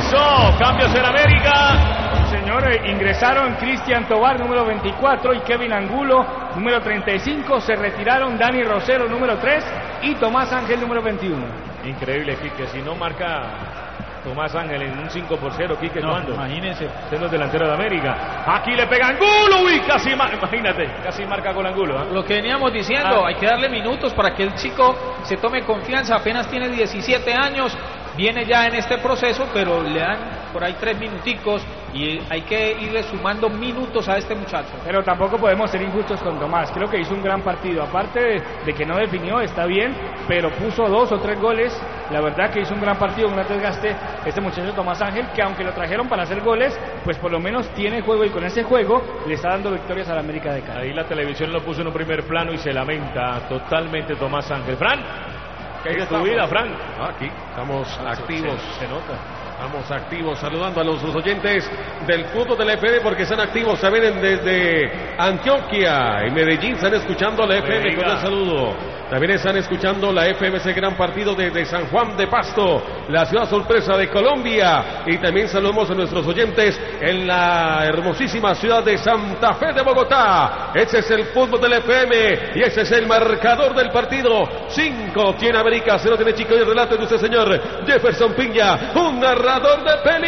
Comenzó, cambios en América. Señores, ingresaron Cristian Tobar, número 24, y Kevin Angulo, número 35. Se retiraron Dani Rosero, número 3, y Tomás Ángel, número 21. Increíble, Quique, si no marca Tomás Ángel en un 5-0, Quique, no, ¿cuándo? Imagínense. Siendo el delantero de América. Aquí le pega Angulo, uy, casi imagínate, casi marca con Angulo. Lo que veníamos diciendo, hay que darle minutos para que el chico se tome confianza, apenas tiene 17 años, viene ya en este proceso, pero le dan por ahí 3 minuticos y hay que irle sumando minutos a este muchacho. Pero tampoco podemos ser injustos con Tomás, creo que hizo un gran partido, aparte de que no definió, está bien, pero puso 2 o 3 goles, la verdad que hizo un gran partido, un gran desgaste este muchacho Tomás Ángel, que aunque lo trajeron para hacer goles, pues por lo menos tiene juego y con ese juego le está dando victorias a la América de Cali. Ahí la televisión lo puso en un primer plano y se lamenta totalmente Tomás Ángel. Fran, ¿qué hay de tu vida, Fran? Aquí estamos activos. Se nota. Estamos activos, saludando a los oyentes del fútbol de la FM porque están activos, se vienen desde Antioquia y Medellín, están escuchando la FM, con el saludo. También están escuchando la FM, ese gran partido desde San Juan de Pasto, la ciudad sorpresa de Colombia. Y también saludamos a nuestros oyentes en la hermosísima ciudad de Santa Fe de Bogotá. Ese es el fútbol de la FM y ese es el marcador del partido. 5 tiene América, 0 tiene Chico, y el relato de usted, señor Jefferson Piña, un narrador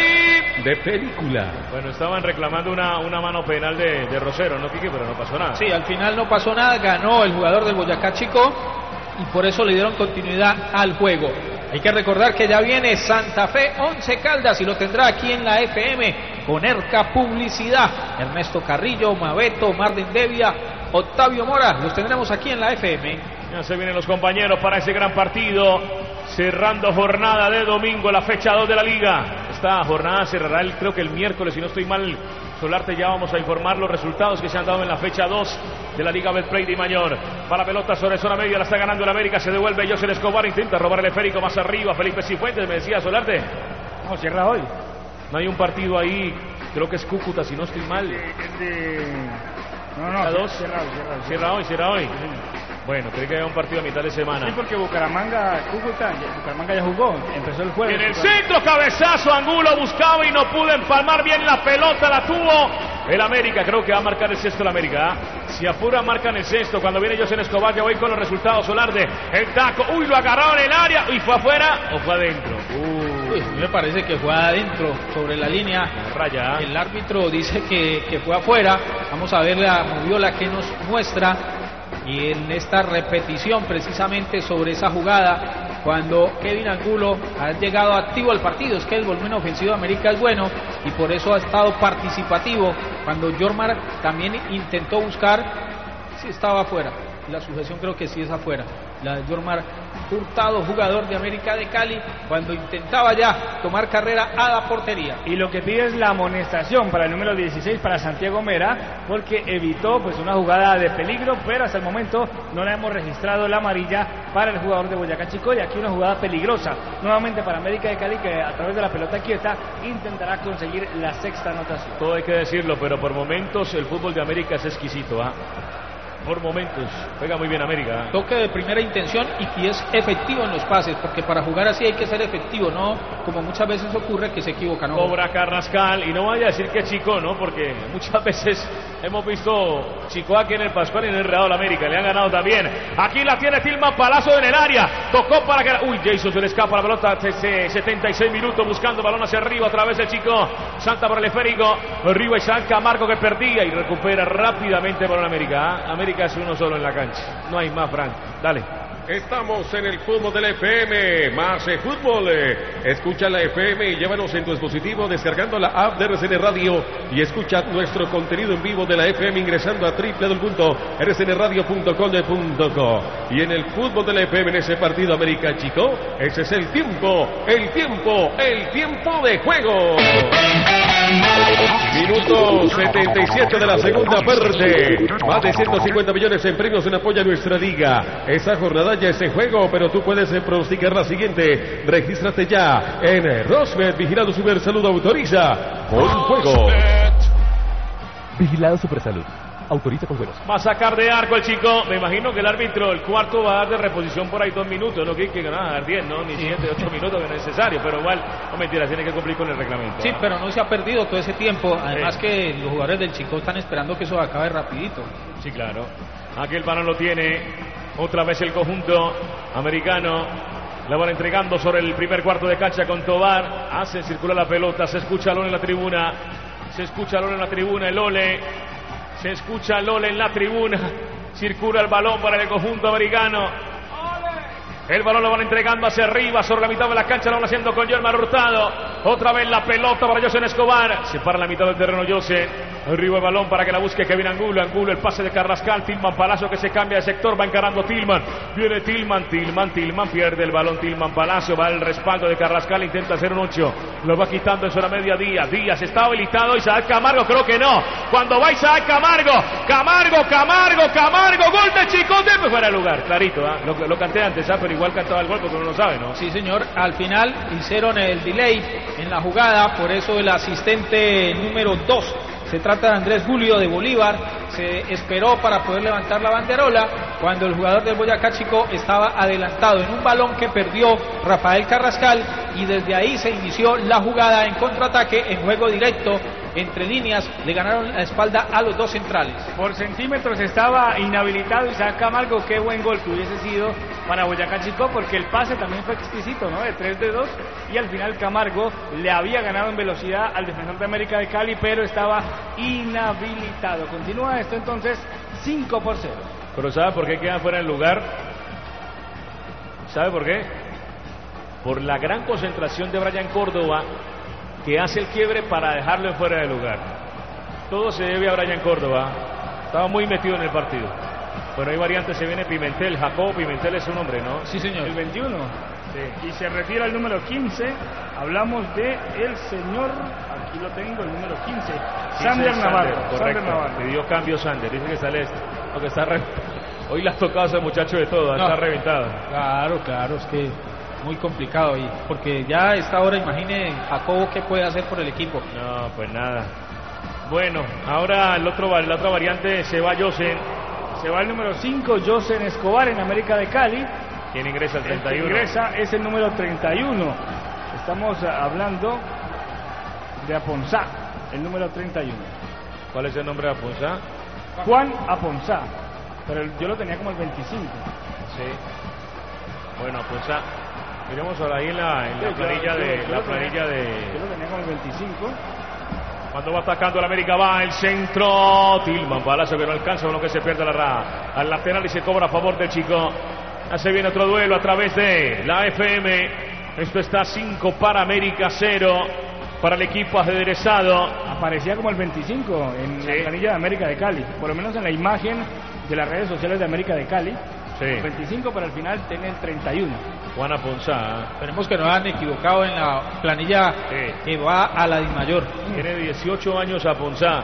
de película. Bueno, estaban reclamando una mano penal de Rosero, ¿no, Quique? Pero no pasó nada. Sí, al final no pasó nada, ganó el jugador del Boyacá Chico y por eso le dieron continuidad al juego. Hay que recordar que ya viene Santa Fe 11 Caldas y lo tendrá aquí en la FM con Erca Publicidad. Ernesto Carrillo, Mabeto, Marlin Devia, Octavio Mora, los tendremos aquí en la FM. Ya se vienen los compañeros para ese gran partido, cerrando jornada de domingo, la fecha 2 de la Liga. Esta jornada cerrará creo que el miércoles, si no estoy mal, Solarte, ya vamos a informar los resultados que se han dado en la fecha 2 de la Liga Betplay de Mayor. Va la pelota sobre zona media, la está ganando el América, se devuelve José Escobar, intenta robar el esférico más arriba, Felipe Cifuentes, me decía Solarte. No, cierra hoy. No hay un partido ahí, creo que es Cúcuta, si no estoy mal. No, Cierra hoy. Bueno, creo que hay un partido a mitad de semana. Sí, porque Bucaramanga ya jugó, empezó el jueves. En el centro, cabezazo, Angulo buscaba y no pudo empalmar bien la pelota, la tuvo el América. Creo que va a marcar el sexto el América. Si apura, marcan el sexto. Cuando viene José Escobar, que voy con los resultados. Solarde, el taco, uy, lo agarraron en el área, y fue afuera o fue adentro. Uy, me parece que fue adentro, sobre la línea. Raya. El árbitro dice que fue afuera. Vamos a ver la moviola que nos muestra. Y en esta repetición precisamente sobre esa jugada, cuando Kevin Angulo ha llegado activo al partido, es que el volumen ofensivo de América es bueno y por eso ha estado participativo. Cuando Jormar también intentó buscar, sí estaba afuera. La sujeción creo que sí es afuera. La de Jormar Hurtado, jugador de América de Cali, cuando intentaba ya tomar carrera a la portería. Y lo que pide es la amonestación para el número 16, para Santiago Mera, porque evitó pues una jugada de peligro, pero hasta el momento no le hemos registrado la amarilla para el jugador de Boyacá Chico, y aquí una jugada peligrosa nuevamente para América de Cali, que a través de la pelota quieta intentará conseguir la sexta anotación. Todo hay que decirlo, pero por momentos el fútbol de América es exquisito, por momentos, pega muy bien América. Toque de primera intención y es efectivo en los pases, porque para jugar así hay que ser efectivo, no como muchas veces ocurre que se equivoca, ¿no? Cobra Carrascal, y no vaya a decir que Chico, ¿no? Porque muchas veces hemos visto Chico aquí en el Pascual y en el Real América, le han ganado también. Aquí la tiene Tilman, palazo en el área, tocó para que... Uy, Jason se le escapa la pelota, 76 minutos buscando balón hacia arriba, a través del Chico, salta por el esférico, arriba y saca Marco, que perdía y recupera rápidamente balón América. América es uno solo en la cancha, no hay más, Frank, dale. Estamos en el fútbol del FM, más fútbol. Escucha la FM y llévanos en tu dispositivo descargando la app de RCN Radio y escucha nuestro contenido en vivo de la FM ingresando a www.rcnradio.com.co. Y en el fútbol del FM, en ese partido América Chico, ese es el tiempo de juego. Minuto 77 de la segunda parte. Más de 150 millones en premios en apoyo a nuestra liga. Esa jornada ya es en juego, pero tú puedes pronosticar la siguiente. Regístrate ya en Rosbet. Vigilado Supersalud, autoriza con juego. Vigilado Supersalud. Autoriza con juegos. Va a sacar de arco el chico. Me imagino que el árbitro, el cuarto, va a dar de reposición por ahí 2 minutos. No que ganar 10, ¿no? Ni 7, 8 minutos que es necesario. Pero igual, no mentira, tiene que cumplir con el reglamento. Sí, pero no se ha perdido todo ese tiempo. Además que los jugadores del Chico están esperando que eso acabe rapidito. Sí, claro. Aquí el balón lo tiene otra vez el conjunto americano. La van entregando sobre el primer cuarto de cancha con Tobar. Hace circular la pelota. Se escucha Lole en la tribuna. Se escucha Lole en la tribuna. El Lole. Se escucha Lole en la tribuna. Circula el balón para el conjunto americano. El balón lo van entregando hacia arriba, sobre la mitad de la cancha, lo van haciendo con Yelmar Hurtado. Otra vez la pelota para Yosen Escobar. Se para la mitad del terreno Yosen. Arriba el balón para que la busque Kevin Angulo. Angulo, el pase de Carrascal. Tillman Palacio que se cambia de sector, va encarando Tillman. Viene Tillman, pierde el balón. Tillman Palacio, va el respaldo de Carrascal, intenta hacer un 8. Lo va quitando en zona media Díaz. Está habilitado Isaac Camargo, creo que no. Cuando va Isaac Camargo, gol de Chicote, pues fuera de lugar, clarito, ¿eh? Lo canté antes, pero igual cantaba el gol porque uno no sabe, ¿no? Sí, señor. Al final hicieron el delay en la jugada, por eso el asistente número 2, se trata de Andrés Julio de Bolívar, se esperó para poder levantar la banderola cuando el jugador del Boyacá Chico estaba adelantado en un balón que perdió Rafael Carrascal, y desde ahí se inició la jugada en contraataque, en juego directo entre líneas. Le ganaron la espalda a los dos centrales. Por centímetros estaba inhabilitado Isaac Camargo. Qué buen gol que hubiese sido para Boyacá Chico, porque el pase también fue exquisito, ¿no? De 3-2, y al final Camargo le había ganado en velocidad al defensor de América de Cali, pero estaba inhabilitado. Continúa esto entonces 5-0. Pero ¿sabe por qué queda fuera del lugar? ¿Sabe por qué? Por la gran concentración de Brian Córdoba, que hace el quiebre para dejarlo fuera de lugar. Todo se debe a Brian Córdoba. Estaba muy metido en el partido. Bueno, hay variantes, se viene Pimentel, Jacob Pimentel es su nombre, ¿no? Sí, señor. El 21. Sí. Y se retira el número 15. Hablamos de el señor, aquí lo tengo, el número 15, Sander Navarro. Correcto. Sander Navarro. Pidió cambio Sander, dice que está que está hoy le has tocado a ese muchacho de todo, está reventado. Claro, es que muy complicado, y porque ya a esta hora, imagine Jacobo qué puede hacer por el equipo. No, pues nada. Bueno, ahora la otra variante, se va Yosen. Se va el número 5, Yosen Escobar, en América de Cali. ¿Quién ingresa el 31? El que ingresa es el número 31. Estamos hablando de Aponzá, el número 31. ¿Cuál es el nombre de Aponzá? Juan Aponzá, pero yo lo tenía como el 25. Sí. Bueno, Aponzá. Miremos ahora ahí en la planilla de... Yo lo tenía como el 25. Cuando va atacando el América, va el centro. Tillman Palacio que no alcanza, uno que se pierde al lateral y se cobra a favor del Chico. Hace bien otro duelo a través de la FM. Esto está 5 para América, 0 para el equipo ajedrezado. Aparecía como el 25 en la planilla de América de Cali, por lo menos en la imagen de las redes sociales de América de Cali. Sí. 25, pero al final tiene el 31. Juan Aponzá. Esperemos que no han equivocado en la planilla que va a la DIMAYOR. Tiene 18 años Aponzá.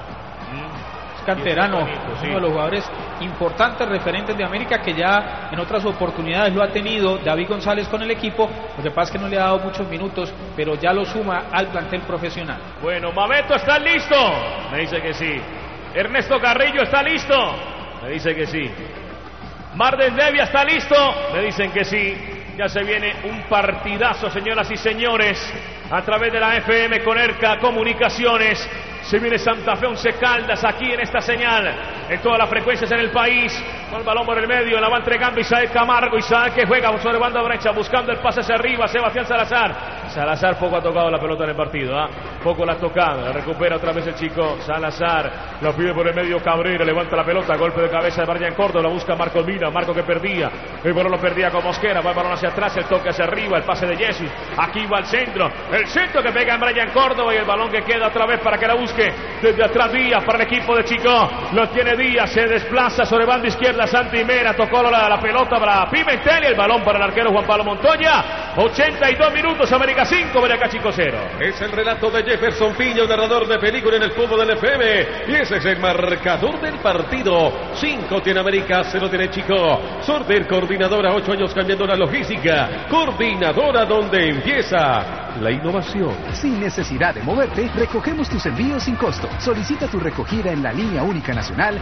Es canterano, uno de los jugadores importantes, referentes de América, que ya en otras oportunidades lo ha tenido David González con el equipo. Lo que pasa es que no le ha dado muchos minutos, pero ya lo suma al plantel profesional. Bueno, Mameto está listo. Me dice que sí. Ernesto Carrillo está listo. Me dice que sí. Marden Devia está listo, me dicen que sí. Ya se viene un partidazo, señoras y señores, a través de la FM con ERCA Comunicaciones. Se viene Santa Fe 11 Caldas aquí en esta señal, en todas las frecuencias en el país. Con el balón por el medio, la va entregando Isaac Camargo. Isaac que juega sobre banda derecha, buscando el pase hacia arriba. Sebastián Salazar poco ha tocado la pelota en el partido, poco la ha tocado. La recupera otra vez el chico Salazar, lo pide por el medio Cabrera, levanta la pelota, golpe de cabeza de Brian Córdoba, la busca Marco Mina, Marco que perdía, el balón lo perdía con Mosquera, va el balón hacia atrás, el toque hacia arriba, el pase de Jesús, aquí va el centro que pega en Brian Córdoba, y el balón que queda otra vez para que la busque desde atrás Díaz para el equipo de Chico. Lo tiene Díaz, se desplaza sobre banda izquierda Santi Mera, tocó la pelota para Pimentel y el balón para el arquero Juan Pablo Montoya. 82 minutos, América 5, Boyacá Chico 0. Es el relato de Jefferson Piño, narrador de película en el fútbol del FM, y ese es el marcador del partido. 5 tiene América, 0 tiene Chico. Sorter, coordinadora, 8 años cambiando la logística, coordinadora donde empieza la innovación. Sin necesidad de moverte, recogemos tus envíos sin costo. Solicita tu recogida en la línea única nacional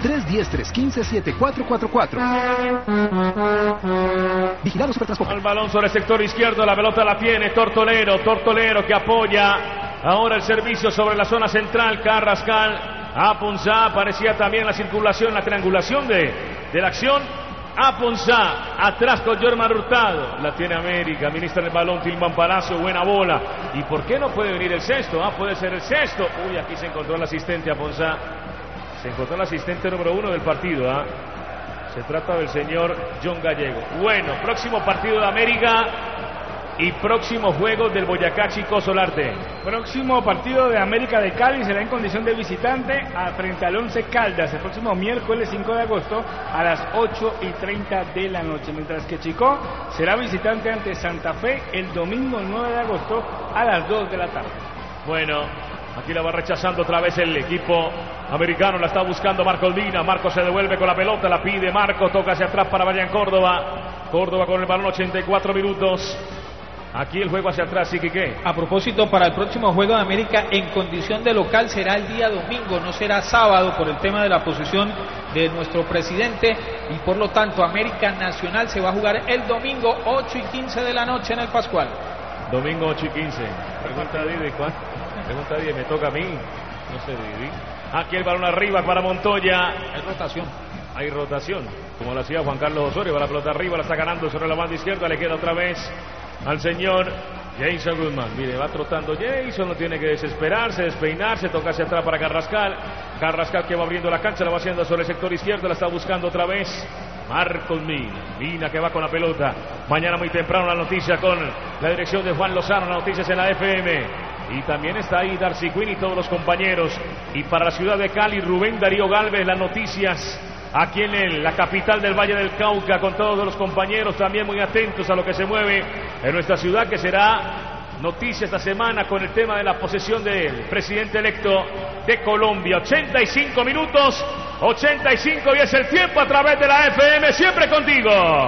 310-315-7444. Vigilado Supertransporte. El balón sobre el sector izquierdo, la pelota la tiene Tortolero que apoya. Ahora el servicio sobre la zona central, Carrascal. Aponzá, parecía también la circulación, la triangulación de la acción. Aponzá, atrás con Jorman Hurtado, la tiene América, ministra el balón, Tilman Palacio, buena bola. ¿Y por qué no puede venir el sexto? Puede ser el sexto. Uy, aquí se encontró el asistente Aponzá, se encontró el asistente número 1 del partido. Se trata del señor John Gallego. Bueno, próximo partido de América y próximo juego del Boyacá Chicó Solarte. Próximo partido de América de Cali será en condición de visitante frente al Once Caldas el próximo miércoles 5 de agosto a las 8:30 de la noche, mientras que Chicó será visitante ante Santa Fe el domingo 9 de agosto a las 2 de la tarde. Bueno, aquí la va rechazando otra vez el equipo americano, la está buscando Marco Olvina. Marco se devuelve con la pelota, la pide Marco, toca hacia atrás para Brian Córdoba. Córdoba con el balón, 84 minutos. Aquí el juego hacia atrás, ¿sí, Quique? A propósito, para el próximo juego de América en condición de local será el día domingo, no será sábado por el tema de la posesión de nuestro presidente, y por lo tanto América Nacional se va a jugar el domingo 8:15 de la noche en el Pascual. Domingo 8:15. Pregunta Didi, ¿cuál? Pregunta Didi, me toca a mí. No sé, Didi. Aquí el balón arriba para Montoya. Hay rotación. Hay rotación, como lo hacía Juan Carlos Osorio. Va la pelota arriba, la está ganando sobre la banda izquierda, le queda otra vez al señor Jason Guzmán. Mire, va trotando Jason, no tiene que desesperarse, despeinarse, toca hacia atrás para Carrascal. Carrascal que va abriendo la cancha, la va haciendo sobre el sector izquierdo, la está buscando otra vez Marcos Mina. Mina que va con la pelota. Mañana muy temprano la noticia con la dirección de Juan Lozano, las noticias en la FM. Y también está ahí Darcy Quinn y todos los compañeros. Y para la ciudad de Cali, Rubén Darío Galvez, las noticias aquí en la capital del Valle del Cauca, con todos los compañeros también muy atentos a lo que se mueve en nuestra ciudad, que será noticia esta semana con el tema de la posesión del presidente electo de Colombia. 85 minutos, 85 y es el tiempo a través de la FM, siempre contigo.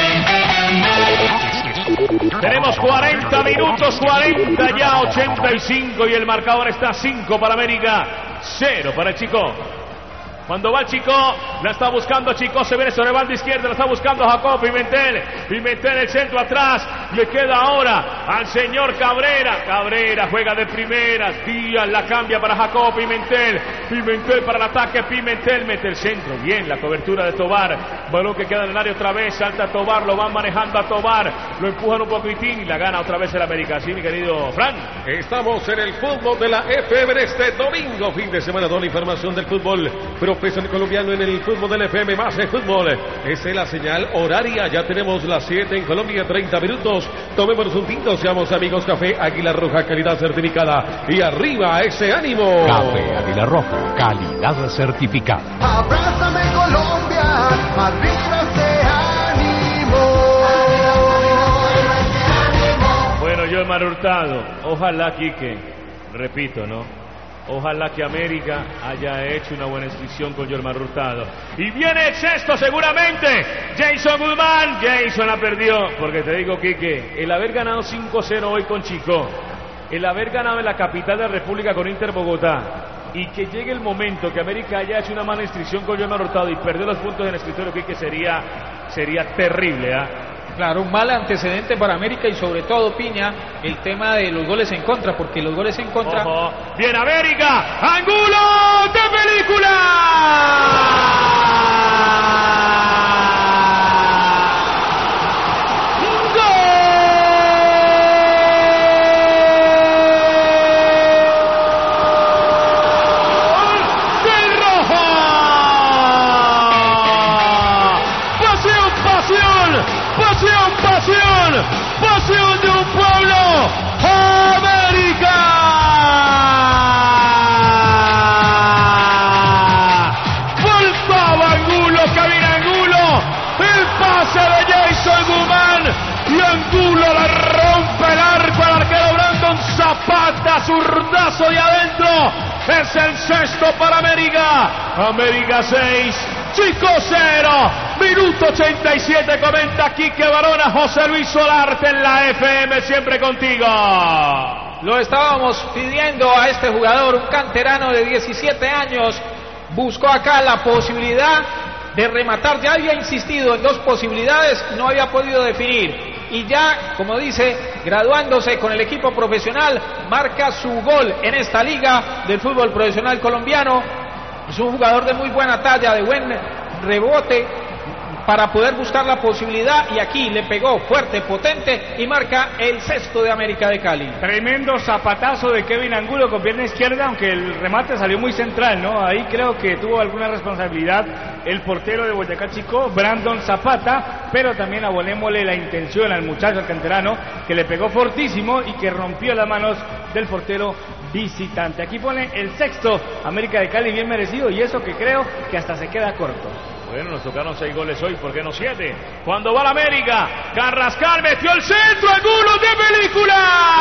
Tenemos 40 minutos, 40 ya, 85 y el marcador está 5 para América, 0 para el Chicó. Cuando va el Chicó, la está buscando Chicó, se viene sobre banda izquierda, la está buscando Jacob Pimentel. Pimentel el centro atrás, le queda ahora al señor Cabrera. Cabrera juega de primeras, Díaz la cambia para Jacob Pimentel. Pimentel para el ataque, Pimentel mete el centro, bien la cobertura de Tobar. Balón que queda en el área otra vez, salta Tobar, lo van manejando a Tobar, lo empujan un poquitín y la gana otra vez el América. Sí, mi querido Frank. Estamos en el fútbol de la FM este domingo, fin de semana, toda la información del fútbol profesional colombiano en el fútbol del FM, más de fútbol. Esa es la señal horaria, ya tenemos las 7 en Colombia, 30 minutos. Tomémonos un tinto, seamos amigos. Café Águila Roja, calidad certificada. Y arriba ese ánimo. Café Águila Roja, calidad certificada. Abrázame Colombia, arriba ese ánimo. Bueno, Jorman Hurtado, ojalá, Quique, repito, ¿no? Ojalá que América haya hecho una buena inscripción con Jorman Hurtado. Y viene el sexto seguramente. Jason Guzmán. Jason la perdió. Porque te digo, Quique, el haber ganado 5-0 hoy con Chicó, el haber ganado en la capital de la República con Inter Bogotá, y que llegue el momento que América haya hecho una mala inscripción con Jorman Hurtado y perdió los puntos en el escritorio, Quique, sería terrible, Claro, un mal antecedente para América y sobre todo, Piña, el tema de los goles en contra, porque los goles en contra... Ojo. ¡Bien América! ¡Angulo de película! ¡Pasión de un pueblo! ¡América! Voltaba Angulo, cabina Angulo. El pase de Jason Guzmán. Y Angulo le rompe el arco al arquero Brandon Zapata. Zurdazo de adentro. Es el sexto para América. América 6. Chico 0, minuto 87, comenta Quique Barona, José Luis Solarte en la FM, siempre contigo. Lo estábamos pidiendo a este jugador, un canterano de 17 años, buscó acá la posibilidad de rematar, ya había insistido en 2 posibilidades, no había podido definir. Y ya, como dice, graduándose con el equipo profesional, marca su gol en esta liga del fútbol profesional colombiano. Es un jugador de muy buena talla, de buen rebote, para poder buscar la posibilidad, y aquí le pegó fuerte, potente, y marca el 6º de América de Cali. Tremendo zapatazo de Kevin Angulo con pierna izquierda, aunque el remate salió muy central, ¿no? Ahí creo que tuvo alguna responsabilidad el portero de Boyacá Chico, Brandon Zapata, pero también abonémosle la intención al muchacho, al canterano, que le pegó fortísimo y que rompió las manos del portero visitante. Aquí pone el 6º América de Cali, bien merecido, y eso que creo que hasta se queda corto. Bueno, nos tocaron 6 goles hoy, ¿por qué no 7? Cuando va la América, Carrascal metió el centro, Angulo de película.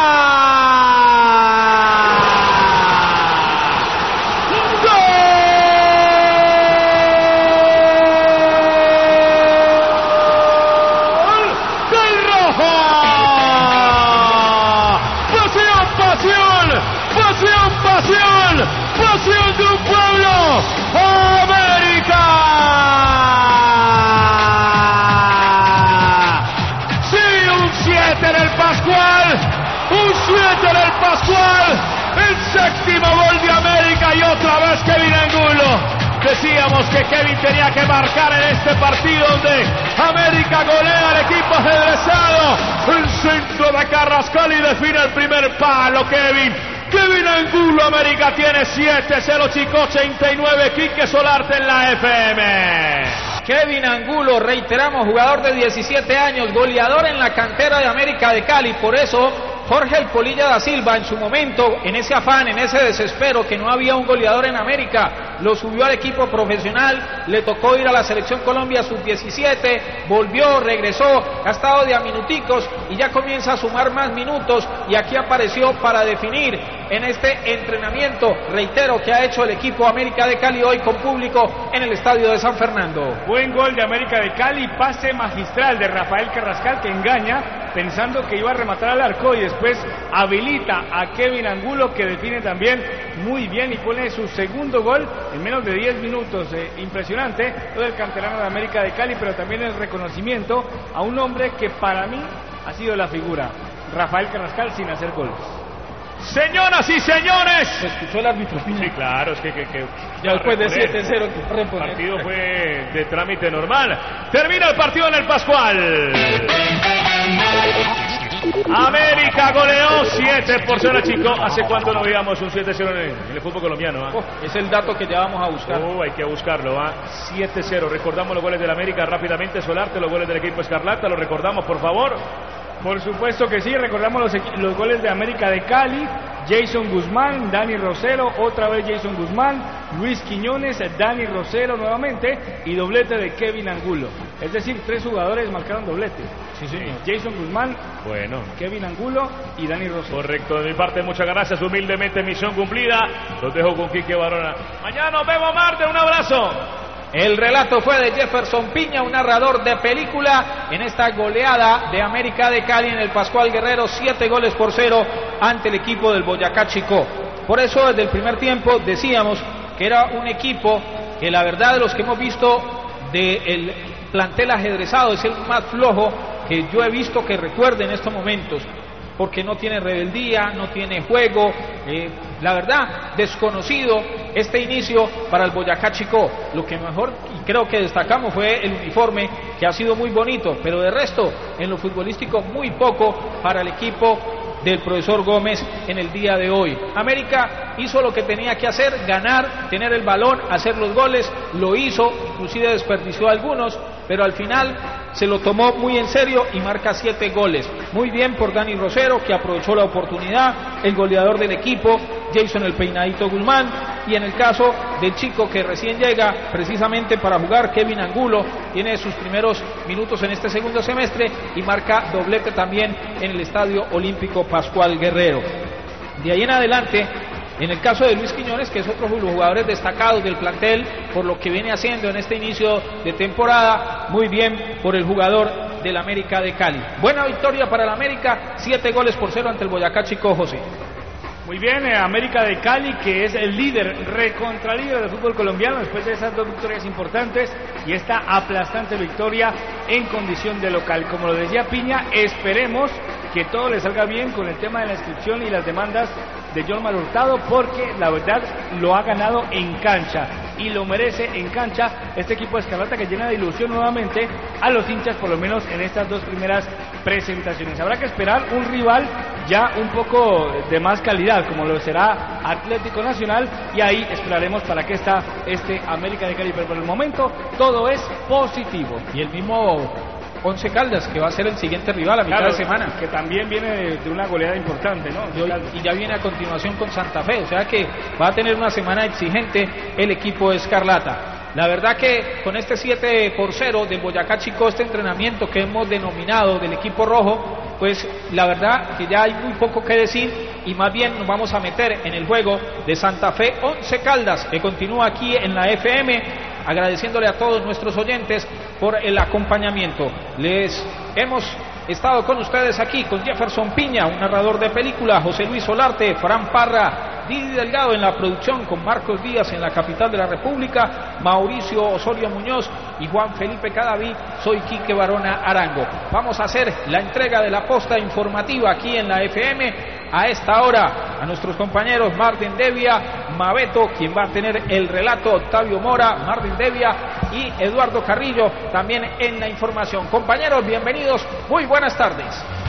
¡Gol del Rojo! ¡Pasión, pasión! ¡Pasión, pasión! ¡Pasión de un pueblo! ¡América! Un 7 en el Pascual, el 7º gol de América, y otra vez Kevin Angulo. Decíamos que Kevin tenía que marcar en este partido donde América golea al equipo ajedrezado. El centro de Carrascal y define el primer palo. Kevin Angulo, América tiene 7-0, Chico 89, Quique Solarte en la FM. Kevin Angulo, reiteramos, jugador de 17 años, goleador en la cantera de América de Cali. Por eso Jorge El Polilla da Silva, en su momento, en ese afán, en ese desespero que no había un goleador en América, lo subió al equipo profesional, le tocó ir a la Selección Colombia sub-17, volvió, regresó, ha estado de a minuticos y ya comienza a sumar más minutos, y aquí apareció para definir en este entrenamiento, reitero, que ha hecho el equipo América de Cali hoy con público en el estadio de San Fernando. Buen gol de América de Cali, pase magistral de Rafael Carrascal, que engaña pensando que iba a rematar al arco, y después habilita a Kevin Angulo, que define también muy bien y pone su 2º gol en menos de 10 minutos. Impresionante lo del canterano de América de Cali, pero también el reconocimiento a un hombre que para mí ha sido la figura, Rafael Carrascal, sin hacer goles. Señoras y señores, ¿Se escuchó el árbitro? sí, claro, es que Ya después de 7-0 el partido fue de trámite normal. Termina el partido en el Pascual. América goleó 7-0 a Chico. ¿Hace cuánto no veíamos un 7-0 en el fútbol colombiano? Es el dato que ya vamos a buscar. Hay que buscarlo. 7-0. Recordamos los goles del América rápidamente. Solarte, los goles del equipo Escarlata. Lo recordamos, por favor. Por supuesto que sí, recordamos los goles de América de Cali: Jason Guzmán, Dani Rosero, otra vez Jason Guzmán, Luis Quiñones, Dani Rosero nuevamente, y doblete de Kevin Angulo. Es decir, 3 jugadores marcaron doblete. Sí, señor. Jason Guzmán, bueno, Kevin Angulo y Dani Rosero. Correcto, de mi parte, muchas gracias. Humildemente, misión cumplida. Los dejo con Quique Barona. Mañana nos vemos, Marte. Un abrazo. El relato fue de Jefferson Piña, un narrador de película, en esta goleada de América de Cali en el Pascual Guerrero, 7-0 ante el equipo del Boyacá Chico. Por eso desde el primer tiempo decíamos que era un equipo que, la verdad, de los que hemos visto del plantel ajedrezado, es el más flojo que yo he visto, que recuerde en estos momentos, porque no tiene rebeldía, no tiene juego, la verdad, desconocido este inicio para el Boyacá Chico. Lo que mejor, y creo que destacamos, fue el uniforme, que ha sido muy bonito, pero de resto, en lo futbolístico, muy poco para el equipo del profesor Gómez en el día de hoy. América hizo lo que tenía que hacer, ganar, tener el balón, hacer los goles, lo hizo, inclusive desperdició algunos, pero al final se lo tomó muy en serio y marca 7 goles. Muy bien por Dani Rosero, que aprovechó la oportunidad, el goleador del equipo, Jason el Peinadito Guzmán, y en el caso del chico que recién llega precisamente para jugar, Kevin Angulo, tiene sus primeros minutos en este segundo semestre y marca doblete también en el Estadio Olímpico Pascual Guerrero. De ahí en adelante, En el caso de Luis Quiñones, que es otro de los jugadores destacados del plantel, por lo que viene haciendo en este inicio de temporada, muy bien por el jugador del América de Cali. Buena victoria para el América, 7-0 ante el Boyacá Chicó, José. Muy bien, América de Cali, que es el líder, recontralíder del fútbol colombiano, después de esas 2 victorias importantes y esta aplastante victoria en condición de local. Como lo decía Piña, esperemos que todo le salga bien con el tema de la inscripción y las demandas de Jormar Hurtado, porque la verdad lo ha ganado en cancha y lo merece en cancha este equipo de Escarlata, que llena de ilusión nuevamente a los hinchas, por lo menos en estas 2 primeras presentaciones. Habrá que esperar un rival ya un poco de más calidad, como lo será Atlético Nacional, y ahí esperaremos para qué está este América de Cali, pero por el momento todo es positivo. Y el mismo Once Caldas, que va a ser el siguiente rival a mitad de semana, que también viene de una goleada importante, ¿no? Y ya viene a continuación con Santa Fe, o sea que va a tener una semana exigente el equipo Escarlata. La verdad que con este 7-0 del Boyacá Chicó, este entrenamiento que hemos denominado del equipo rojo, pues la verdad que ya hay muy poco que decir, y más bien nos vamos a meter en el juego de Santa Fe Once Caldas, que continúa aquí en la FM, agradeciéndole a todos nuestros oyentes por el acompañamiento. Les hemos estado con ustedes aquí con Jefferson Piña, un narrador de película, José Luis Solarte, Fran Parra, Didi Delgado en la producción, con Marcos Díaz en la capital de la República, Mauricio Osorio Muñoz y Juan Felipe Cadaví. Soy Quique Barona Arango. Vamos a hacer la entrega de la posta informativa aquí en la FM. A esta hora, a nuestros compañeros Martín Devia, Mabeto, quien va a tener el relato, Octavio Mora, Martín Devia y Eduardo Carrillo también en la información. Compañeros, bienvenidos, muy buenas tardes.